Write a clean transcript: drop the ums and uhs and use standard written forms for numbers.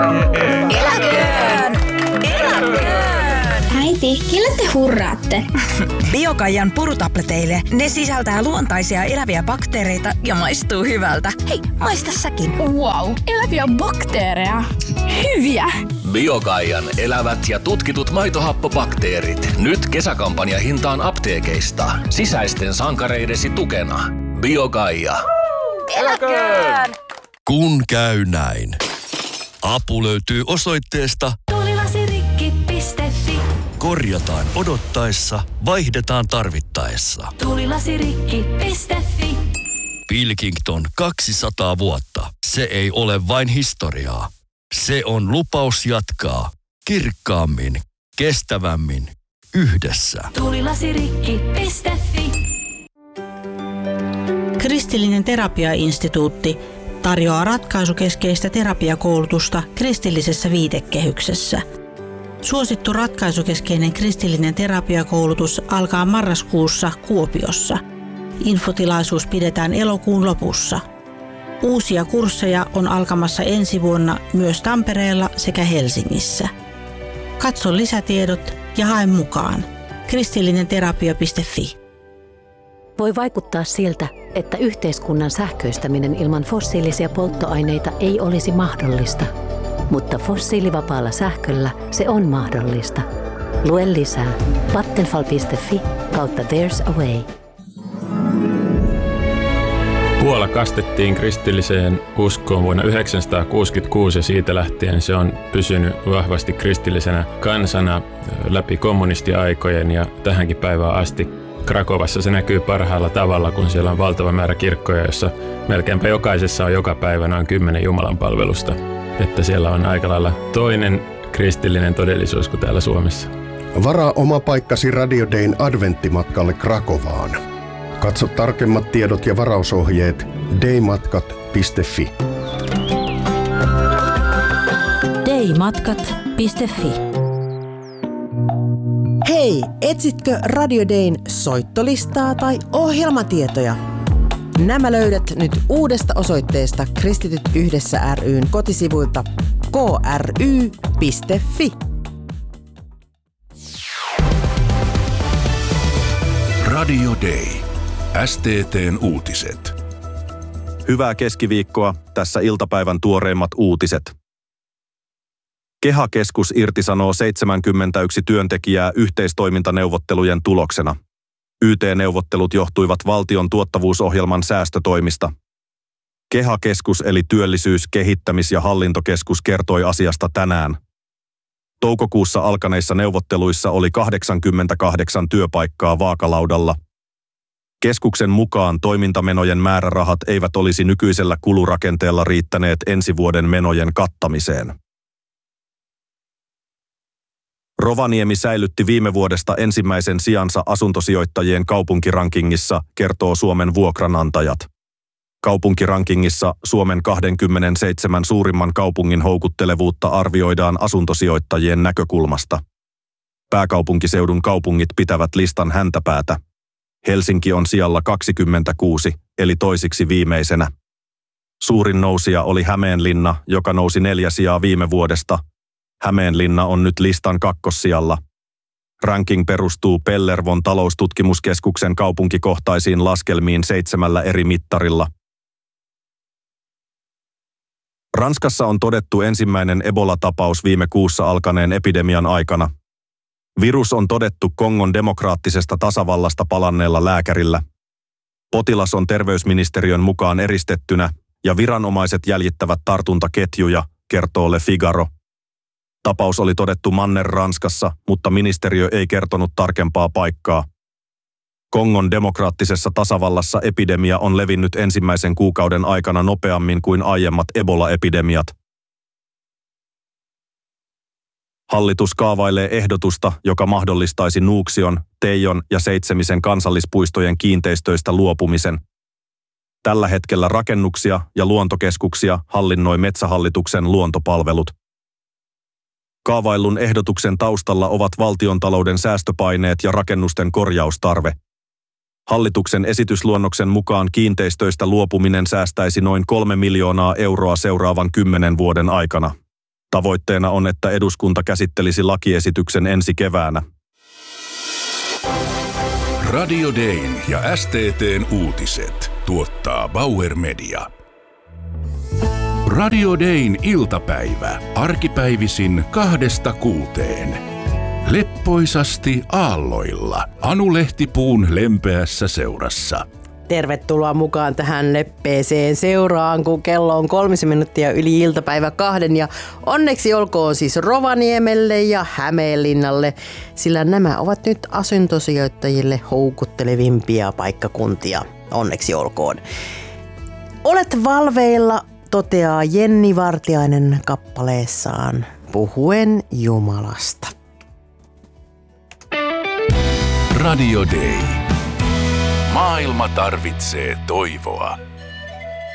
Eläköön! Eläköön! Äiti, kelle te hurraatte? Biokaijan purutableteille. Ne sisältää luontaisia eläviä bakteereita ja maistuu hyvältä. Hei, maista säkin. Wow, eläviä bakteereja. Hyviä! Biokaijan elävät ja tutkitut maitohappobakteerit. Nyt kesäkampanjahintaan apteekeista. Sisäisten sankareidesi tukena. Biokaija. Eläköön! Kun käy näin. Apu löytyy osoitteesta tulilasirikki.fi. Korjataan odottaessa, vaihdetaan tarvittaessa. Tulilasirikki.fi. Pilkington 200 vuotta. Se ei ole vain historiaa. Se on lupaus jatkaa kirkkaammin, kestävämmin, yhdessä. Tulilasirikki.fi. Kristillinen terapiainstituutti tarjoaa ratkaisukeskeistä terapiakoulutusta kristillisessä viitekehyksessä. Suosittu ratkaisukeskeinen kristillinen terapiakoulutus alkaa marraskuussa Kuopiossa. Infotilaisuus pidetään elokuun lopussa. Uusia kursseja on alkamassa ensi vuonna myös Tampereella sekä Helsingissä. Katso lisätiedot ja hae mukaan. kristillinenterapia.fi. Voi vaikuttaa siltä, että yhteiskunnan sähköistäminen ilman fossiilisia polttoaineita ei olisi mahdollista. Mutta fossiilivapaalla sähköllä se on mahdollista. Lue lisää vattenfall.fi/there's a way. Puola kastettiin kristilliseen uskoon vuonna 1966 ja siitä lähtien se on pysynyt vahvasti kristillisenä kansana läpi kommunistiaikojen ja tähänkin päivään asti. Krakovassa se näkyy parhaalla tavalla, kun siellä on valtava määrä kirkkoja, jossa melkeinpä jokaisessa on joka päivä noin 10 jumalanpalvelusta. Että siellä on aika lailla toinen kristillinen todellisuus kuin täällä Suomessa. Varaa oma paikkasi Radio Dayn adventtimatkalle Krakovaan. Katso tarkemmat tiedot ja varausohjeet daymatkat.fi. daymatkat.fi. Hei, etsitkö Radio Dayn soittolistaa tai ohjelmatietoja? Nämä löydät nyt uudesta osoitteesta Kristityt yhdessä ry:n kotisivuilta kry.fi. Radio Day. STT:n uutiset. Hyvää keskiviikkoa, tässä iltapäivän tuoreimmat uutiset. KEHA-keskus irtisanoo 71 työntekijää yhteistoimintaneuvottelujen tuloksena. YT-neuvottelut johtuivat valtion tuottavuusohjelman säästötoimista. KEHA-keskus eli Työllisyys-, Kehittämis- ja Hallintokeskus kertoi asiasta tänään. Toukokuussa alkaneissa neuvotteluissa oli 88 työpaikkaa vaakalaudalla. Keskuksen mukaan toimintamenojen määrärahat eivät olisi nykyisellä kulurakenteella riittäneet ensi vuoden menojen kattamiseen. Rovaniemi säilytti viime vuodesta ensimmäisen sijansa asuntosijoittajien kaupunkirankingissa, kertoo Suomen vuokranantajat. Kaupunkirankingissa Suomen 27 suurimman kaupungin houkuttelevuutta arvioidaan asuntosijoittajien näkökulmasta. Pääkaupunkiseudun kaupungit pitävät listan häntäpäätä. Helsinki on sijalla 26, eli toisiksi viimeisenä. Suurin nousija oli Hämeenlinna, joka nousi 4 sijaa viime vuodesta. Hämeenlinna on nyt listan kakkossijalla. Ranking perustuu Pellervon taloustutkimuskeskuksen kaupunkikohtaisiin laskelmiin 7 eri mittarilla. Ranskassa on todettu ensimmäinen Ebola-tapaus viime kuussa alkaneen epidemian aikana. Virus on todettu Kongon demokraattisesta tasavallasta palanneella lääkärillä. Potilas on terveysministeriön mukaan eristettynä ja viranomaiset jäljittävät tartuntaketjuja, kertoo Le Figaro. Tapaus oli todettu Manner-Ranskassa, mutta ministeriö ei kertonut tarkempaa paikkaa. Kongon demokraattisessa tasavallassa epidemia on levinnyt ensimmäisen kuukauden aikana nopeammin kuin aiemmat Ebola-epidemiat. Hallitus kaavailee ehdotusta, joka mahdollistaisi Nuuksion, Teijon ja Seitsemisen kansallispuistojen kiinteistöistä luopumisen. Tällä hetkellä rakennuksia ja luontokeskuksia hallinnoi Metsähallituksen luontopalvelut. Kaavaillun ehdotuksen taustalla ovat valtiontalouden säästöpaineet ja rakennusten korjaustarve. Hallituksen esitysluonnoksen mukaan kiinteistöistä luopuminen säästäisi noin 3 miljoonaa euroa seuraavan 10 vuoden aikana. Tavoitteena on, että eduskunta käsittelisi lakiesityksen ensi keväänä. Radio Dayn ja STT:n uutiset tuottaa Bauer Media. Radio Dayn iltapäivä arkipäivisin 2–6. Leppoisasti aalloilla Anu Lehtipuun lempeässä seurassa. Tervetuloa mukaan tähän leppeeseen seuraan, kun kello on 3 minuuttia yli iltapäivä 2. Ja onneksi olkoon siis Rovaniemelle ja Hämeenlinnalle, sillä nämä ovat nyt asuntosijoittajille houkuttelevimpia paikkakuntia. Onneksi olkoon. Olet valveilla, toteaa Jenni Vartiainen kappaleessaan puhuen Jumalasta. Radio Day. Maailma tarvitsee toivoa.